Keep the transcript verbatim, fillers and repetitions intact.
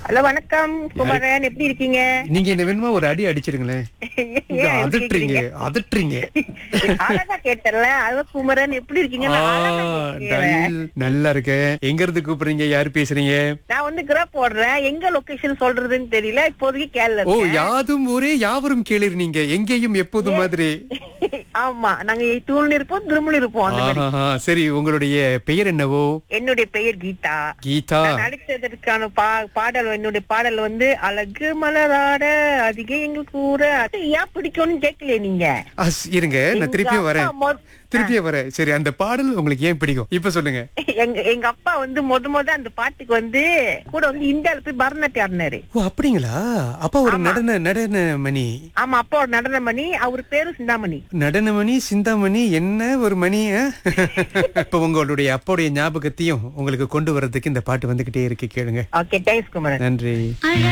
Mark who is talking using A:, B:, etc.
A: Hello வணக்கம் குமரன், எப்படி இருக்கீங்க?
B: நீங்க என்ன வேணுமா ஒரு அடி அடிச்சிருங்களேன். இங்க
A: ஏன்
B: அதட்டுறீங்க அதட்டுறீங்க.
A: அழகா கேட்டல. அது குமரன் எப்படி இருக்கீங்க?
B: ஆ,
A: நான் அழகா கேட்கிறேன்.
B: டல்- நல்லா இருக்கேன். எங்க இருந்து கூப்பிடுறீங்க? யாரு பேசுறீங்க?
A: நான் வந்து கிராப் போடுறேன். எங்க லொகேஷன் சொல்றதுன்னு தெரியல. இப்போதைக்கு கேள்ல
B: ஓ, யாதும் ஊரே யாவரும் கேளீர். நீங்க எங்கேயும் எப்போதும் மாதிரி.
A: ஆமா, நாங்க தூள் இருப்போம், திருமல் இருப்போம். அந்த மாதிரி.
B: ஆஹா, சரி, உங்களுடைய பெயர் என்னவோ?
A: என்னுடைய பெயர் கீதா.
B: கீதா.
A: நான் நடிச்சதற்கான பா பாடல் என்னுடைய பாடல் வந்து அழகு மலராட அதிக எங்களுக்கு கூற. அது ஏன் பிடிக்கும்னு கேட்கல நீங்க.
B: அஸ், இருங்க, நான் திருப்பியும் வரேன்.
A: எங்க அப்பா மொ-
B: திருப்பியும் வரேன். சரி, அந்த பாடல் உங்களுக்கு ஏன் பிடிக்கும் இப்ப சொல்லுங்க.
A: எங்க எங்க அப்பா வந்து முத முத அந்த பாட்டுக்கு வந்து கூட வந்து இந்தியால போய் பரதநாட்டியம் ஆடினாரு.
B: ஓ, அப்படிங்களா? அப்பா ஒரு நடன நடன மணி.
A: ஆமா, அப்பா ஒரு நடன மணி. அவர் பேரு சிந்தாமணி.
B: நடனமணி, சிந்தாமணி, என்ன ஒரு மணி. ஆ? இப்ப உங்களுடைய அப்பாவுடைய ஞாபகத்தையும் உங்களுக்கு கொண்டு வர்றதுக்கு இந்த பாட்டு வந்துகிட்டே இருக்கு, கேளுங்க.
A: Okay, thanks Kumaran.
B: நன்றி.